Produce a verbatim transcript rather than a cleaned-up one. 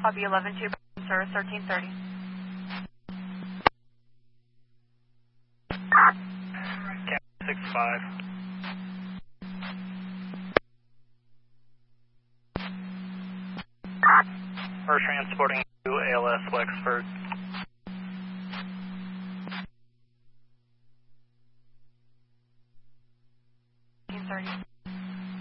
Lobby eleven two, service thirteen thirty. Cap six five. We're transporting to A L S Wexford.